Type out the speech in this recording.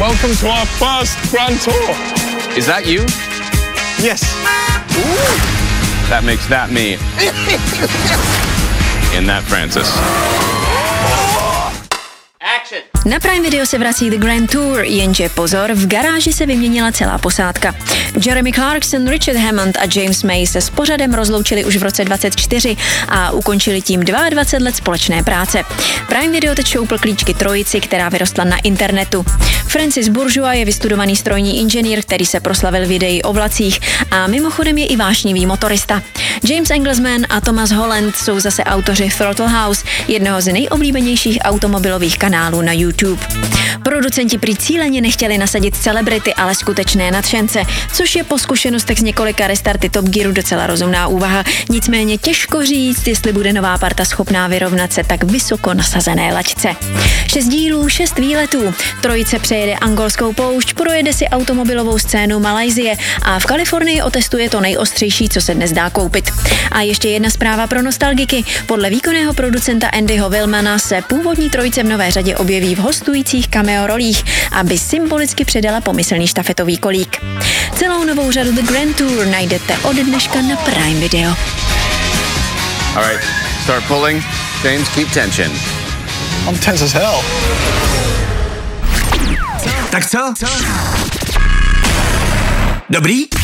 Welcome to our first Grand Tour. Is that you? Yes. Ooh. That makes that me. And that Francis. Na Prime Video se vrací The Grand Tour, jenže pozor, v garáži se vyměnila celá posádka. Jeremy Clarkson, Richard Hammond a James May se s pořadem rozloučili už v roce 2024 a ukončili tím 22 let společné práce. Prime Video teď šoupl klíčky trojici, která vyrostla na internetu. Francis Bourgeois je vystudovaný strojní inženýr, který se proslavil videí o vlacích a mimochodem je i vášnivý motorista. James Engelsman a Thomas Holland jsou zase autoři Throttle House, jednoho z nejoblíbenějších automobilových kanálů na YouTube. Producenti prý cíleně nechtěli nasadit celebrity, ale skutečné nadšence, což je po zkušenostech z několika restarty Top Gearu docela rozumná úvaha. Nicméně těžko říct, jestli bude nová parta schopná vyrovnat se tak vysoko nasazené laťce. 6 dílů, 6 výletů. Trojice přejede angolskou poušť, projede si automobilovou scénu Malajsie a v Kalifornii otestuje to nejostřejší, co se dnes dá koupit. A ještě jedna zpráva pro nostalgiky. Podle výkonného producenta Andyho Wilmana se původní trojice v nové řadě objeví v hostujících cameo rolích, aby symbolicky předala pomyslný štafetový kolík. Celou novou řadu The Grand Tour najdete od dneška na Prime Video. All right, start pulling. James, keep tension. I'm tense as hell. Tak co? Dobrý?